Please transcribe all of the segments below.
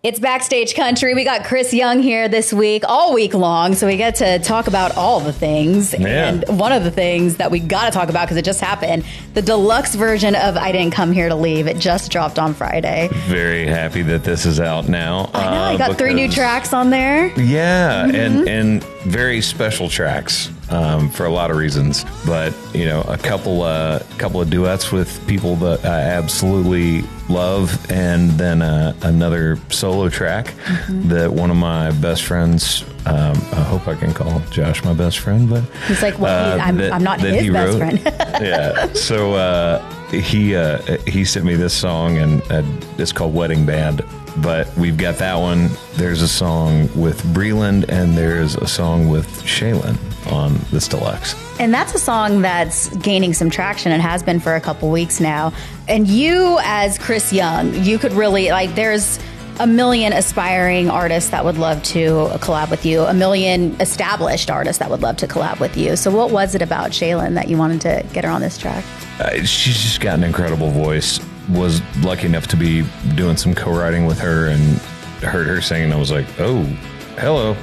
It's Backstage Country. We got Chris Young here this week, all week long, so we get to talk about all the things. Yeah. And one of the things that we got to talk about, because it just happened, the deluxe version of I Didn't Come Here to Leave. It just dropped on Friday. Very happy that this is out now. I know, I got 3 new tracks on there. Yeah, and very special tracks for a lot of reasons. But, you know, a couple of duets with people that I absolutely love, and then another solo track that one of my best friends, I hope I can call Josh my best friend, but he's like, well, I'm not his best friend. Yeah, so he sent me this song, and it's called Wedding Band. But we've got that one. There's a song with Breland, and there's a song with Shaylin on this deluxe. And that's a song that's gaining some traction. It has been for a couple weeks now. And you, as Chris Young, you could really, like, there's a million aspiring artists that would love to collab with you, a million established artists that would love to collab with you. So what was it about Shaylin that you wanted to get her on this track? She's just got an incredible voice. Was lucky enough to be doing some co-writing with her, and heard her sing, and I was like, oh, hello.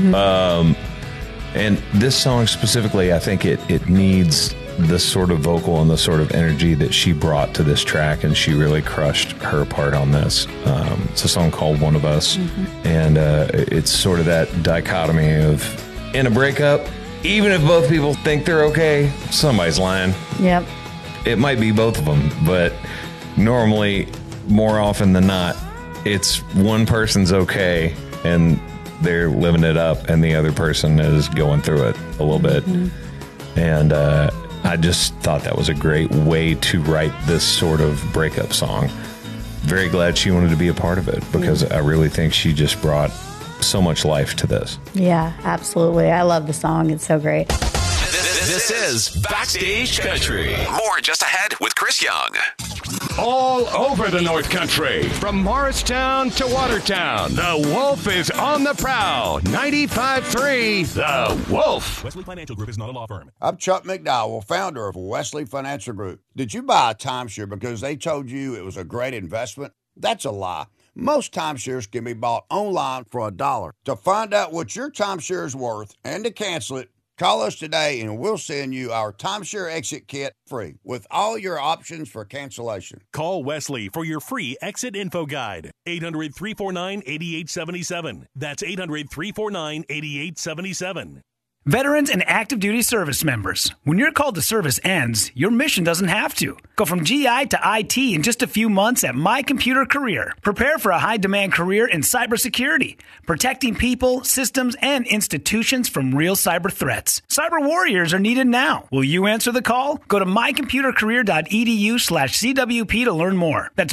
And this song specifically, I think it needs the sort of vocal and the sort of energy that she brought to this track, and she really crushed her part on this. It's a song called One of Us, and it's sort of that dichotomy of, in a breakup, even if both people think they're okay, somebody's lying. Yep. It might be both of them, but normally, more often than not, it's one person's okay and they're living it up, and the other person is going through it a little bit. And I just thought that was a great way to write this sort of breakup song. Very glad she wanted to be a part of it, because I really think she just brought so much life to this. Yeah, absolutely. I love the song. It's so great. This is Backstage Country. More just ahead with Chris Young. All over the North Country, from Morristown to Watertown, the Wolf is on the prowl. 95.3, The Wolf. Wesley Financial Group is not a law firm. I'm Chuck McDowell, founder of Wesley Financial Group. Did you buy a timeshare because they told you it was a great investment? That's a lie. Most timeshares can be bought online for $1. To find out what your timeshare is worth and to cancel it, call us today and we'll send you our timeshare exit kit free with all your options for cancellation. Call Wesley for your free exit info guide. 800-349-8877. That's 800-349-8877. Veterans and active duty service members, when your call to service ends, your mission doesn't have to. Go from GI to IT in just a few months at My Computer Career. Prepare for a high-demand career in cybersecurity, protecting people, systems, and institutions from real cyber threats. Cyber warriors are needed now. Will you answer the call? Go to mycomputercareer.edu/CWP to learn more. That's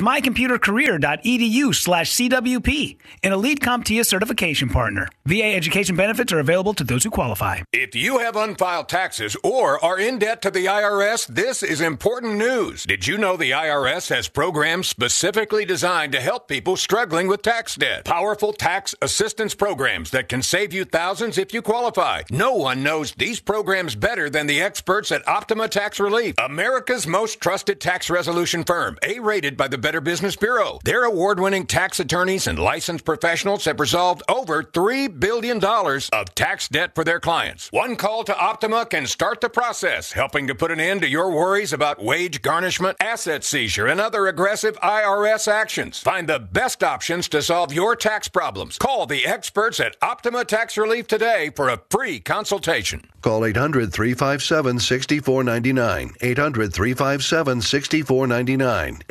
mycomputercareer.edu/CWP, an elite CompTIA certification partner. VA education benefits are available to those who qualify. If you have unfiled taxes or are in debt to the IRS, this is important news. Did you know the IRS has programs specifically designed to help people struggling with tax debt? Powerful tax assistance programs that can save you thousands if you qualify. No one knows these programs better than the experts at Optima Tax Relief, America's most trusted tax resolution firm, A-rated by the Better Business Bureau. Their award-winning tax attorneys and licensed professionals have resolved over $3 billion of tax debt for their clients. One call to Optima can start the process, helping to put an end to your worries about wage garnishment, asset seizure, and other aggressive IRS actions. Find the best options to solve your tax problems. Call the experts at Optima Tax Relief today for a free consultation. Call 800-357-6499. 800-357-6499.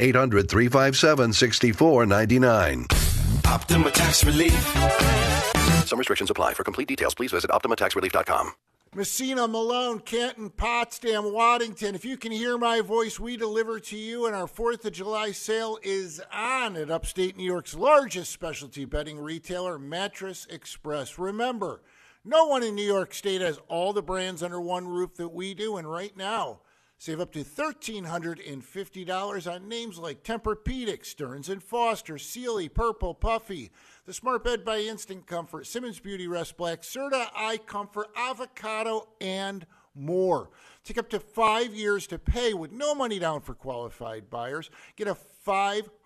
800-357-6499. Optima Tax Relief. Some restrictions apply. For complete details, please visit OptimaTaxRelief.com. Messina, Malone, Canton, Potsdam, Waddington. If you can hear my voice, we deliver to you, and our 4th of July sale is on at upstate New York's largest specialty bedding retailer, Mattress Express. Remember, no one in New York State has all the brands under one roof that we do, and right now, save up to $1,350 on names like Tempur-Pedic, Stearns & Foster, Sealy, Purple, Puffy, the Smart Bed by Instant Comfort, Simmons Beauty Rest Black, Serta Eye Comfort, Avocado, and more. Take up to 5 years to pay with no money down for qualified buyers. Get a $500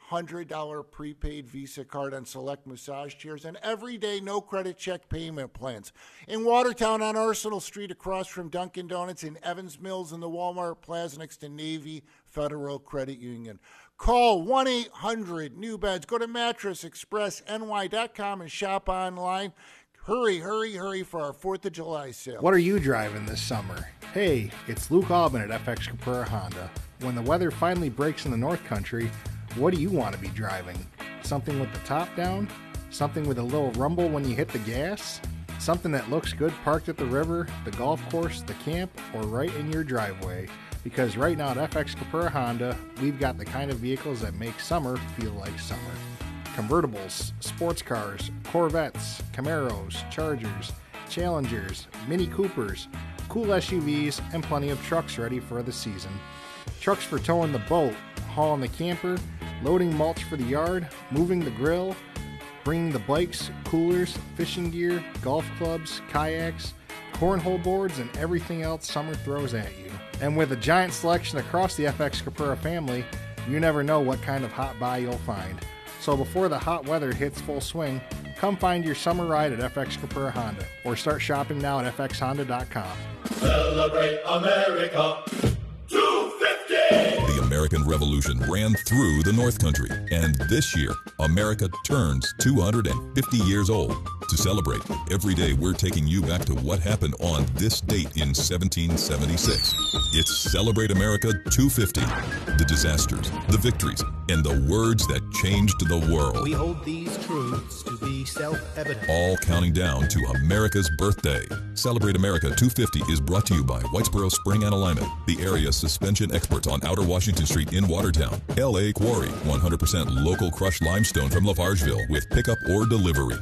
$100 prepaid Visa card on select massage chairs, and everyday no credit check payment plans. In Watertown on Arsenal Street across from Dunkin' Donuts, in Evans Mills in the Walmart Plaza next to Navy Federal Credit Union. Call 1-800-NEW-BEDS. Go to MattressExpressNY.com and shop online. Hurry, hurry, hurry for our 4th of July sale. What are you driving this summer? Hey, it's Luke Albin at FX Capura Honda. When the weather finally breaks in the North Country, what do you want to be driving? Something with the top down? Something with a little rumble when you hit the gas? Something that looks good parked at the river, the golf course, the camp, or right in your driveway? Because right now at FX Capura Honda, we've got the kind of vehicles that make summer feel like summer. Convertibles, sports cars, Corvettes, Camaros, Chargers, Challengers, Mini Coopers, cool SUVs, and plenty of trucks ready for the season. Trucks for towing the boat, hauling the camper, loading mulch for the yard, moving the grill, bringing the bikes, coolers, fishing gear, golf clubs, kayaks, cornhole boards, and everything else summer throws at you. And with a giant selection across the FX Capura family, you never know what kind of hot buy you'll find. So before the hot weather hits full swing, come find your summer ride at FX Capura Honda, or start shopping now at fxhonda.com. Celebrate America 250! The American Revolution ran through the North Country, and this year, America turns 250 years old. To celebrate, every day we're taking you back to what happened on this date in 1776. It's Celebrate America 250. The disasters, the victories, and the words that changed the world. We hold these truths to be self-evident. All counting down to America's birthday. Celebrate America 250 is brought to you by Whitesboro Spring and Alignment, the area suspension experts on Outer Washington Street in Watertown. L.A. Quarry, 100% local crushed limestone from Lafargeville with pickup or delivery.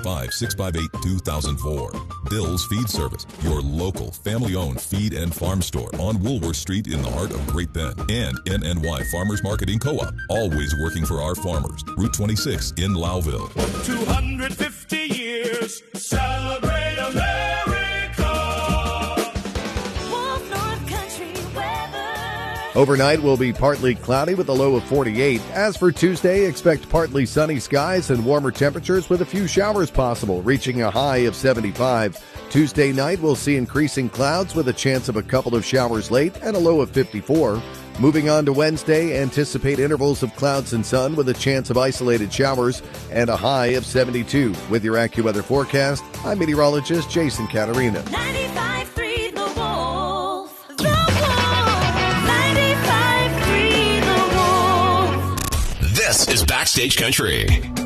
315-658-2004. Bill's Feed Service, your local family-owned feed and farm store on Woolworth Street in the heart of Great Bend. And NNY Farmers Marketing Co-op, always working for our farmers. Route 26 in Lowville. 250 years, celebrate America. Wolf North Country weather. Overnight will be partly cloudy with a low of 48. As for Tuesday, expect partly sunny skies and warmer temperatures with a few showers possible, reaching a high of 75. Tuesday night we'll see increasing clouds with a chance of a couple of showers late and a low of 54. Moving on to Wednesday, anticipate intervals of clouds and sun with a chance of isolated showers and a high of 72. With your AccuWeather forecast, I'm meteorologist Jason Caterina. 95.3 The Wolf. The Wolf. 95.3 The Wolf. This is Backstage Country.